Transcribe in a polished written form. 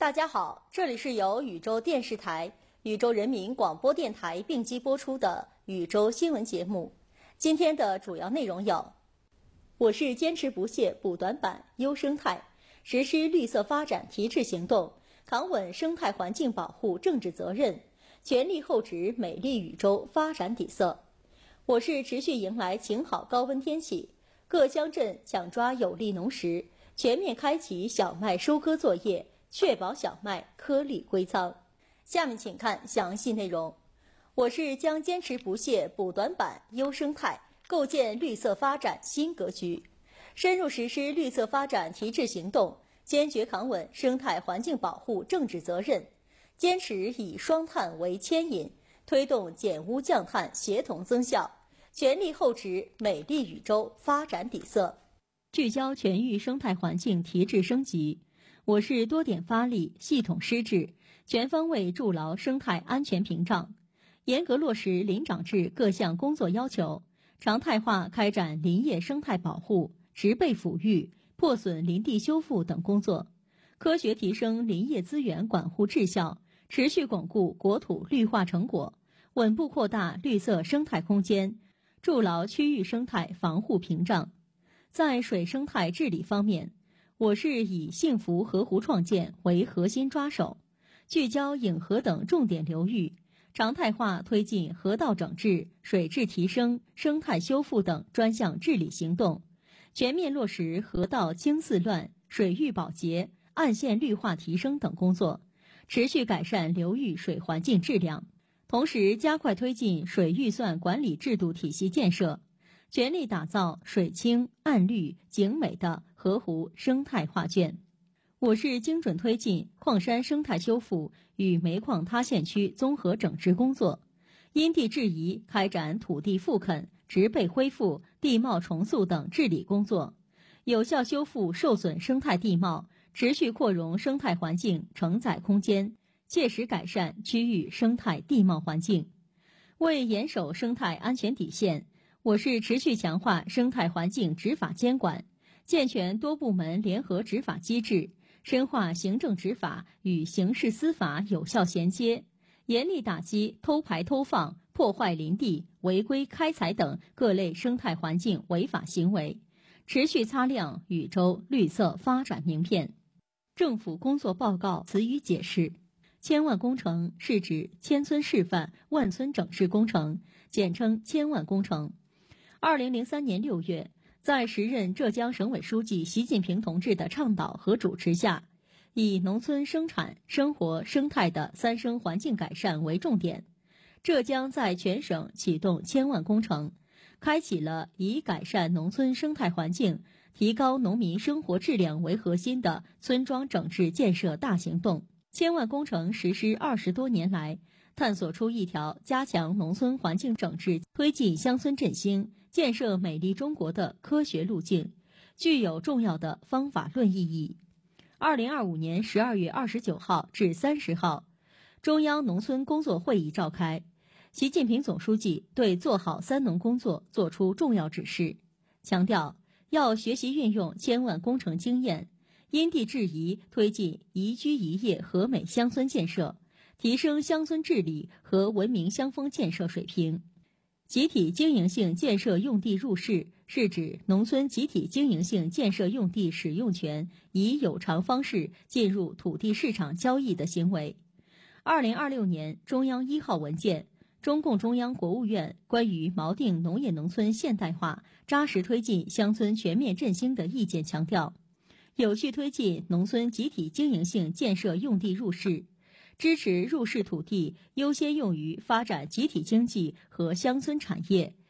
大家好，这里是由宇宙电视台、宇宙人民广播电台并机播出的宇宙新闻节目。今天的主要内容有：我市坚持不懈补短板优生态，实施绿色发展提质行动，扛稳生态环境保护政治责任，全力厚植美丽宇宙发展底色。我市持续迎来晴好高温天气，各乡镇抢抓有利农时，全面开启小麦收割作业，确保小麦颗粒归仓。下面请看详细内容。我市将坚持不懈补短板优生态，构建绿色发展新格局，深入实施绿色发展提质行动，坚决扛稳生态环境保护政治责任，坚持以双碳为牵引，推动减污降碳协同增效，全力厚植美丽宇宙发展底色。聚焦全域生态环境提质升级，我市多点发力，系统施治，全方位筑牢生态安全屏障，严格落实林长制各项工作要求，常态化开展林业生态保护、植被抚育、破损林地修复等工作，科学提升林业资源管护质效，持续巩固国土绿化成果，稳步扩大绿色生态空间，筑牢区域生态防护屏障。在水生态治理方面，我市以幸福河湖创建为核心抓手，聚焦颍河等重点流域，常态化推进河道整治、水质提升、生态修复等专项治理行动，全面落实河道清四乱、水域保洁、岸线绿化提升等工作，持续改善流域水环境质量。同时加快推进水预算管理制度体系建设，全力打造水清、岸绿、景美的河湖生态画卷。我市精准推进矿山生态修复与煤矿塌陷区综合整治工作，因地制宜开展土地复垦、植被恢复、地貌重塑等治理工作，有效修复受损生态地貌，持续扩容生态环境承载空间，切实改善区域生态地貌环境。为严守生态安全底线，我市持续强化生态环境执法监管，健全多部门联合执法机制，深化行政执法与刑事司法有效衔接，严厉打击偷排偷放、破坏林地、违规开采等各类生态环境违法行为，持续擦亮宇宙绿色发展名片。政府工作报告词语解释：千万工程是指千村示范、万村整治工程，简称千万工程。2003年6月，在时任浙江省委书记习近平同志的倡导和主持下，以农村生产、生活、生态的三生环境改善为重点，浙江在全省启动千万工程，开启了以改善农村生态环境、提高农民生活质量为核心的村庄整治建设大行动。千万工程实施20多年来，探索出一条加强农村环境整治、推进乡村振兴、建设美丽中国的科学路径，具有重要的方法论意义。2025年12月29号至30号，中央农村工作会议召开，习近平总书记对做好三农工作作出重要指示，强调要学习运用千万工程经验，因地制宜推进宜居宜业和美乡村建设，提升乡村治理和文明乡风建设水平。集体经营性建设用地入市是指农村集体经营性建设用地使用权以有偿方式进入土地市场交易的行为。2026年中央1号文件，中共中央国务院关于锚定农业农村现代化、扎实推进乡村全面振兴的意见强调，有序推进农村集体经营性建设用地入市，支持入市土地优先用于发展集体经济和乡村产业，